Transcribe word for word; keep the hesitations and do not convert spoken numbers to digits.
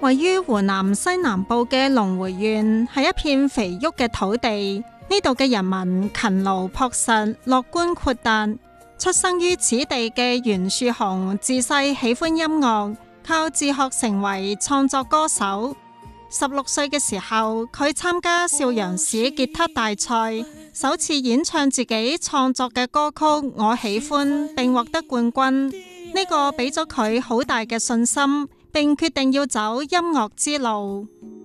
位於湖南西南部嘅龍回縣係一片肥沃嘅土地，呢度嘅人民勤勞樸實、樂觀豁達。出生於此地嘅袁樹雄自細喜歡音樂，靠自學成為創作歌手。十六歲嘅時候，佢參加邵陽市吉他大賽，首次演唱自己創作嘅歌曲《我喜歡》，並獲得冠軍。呢、這個俾咗佢好大嘅信心，並決定要走音樂之路。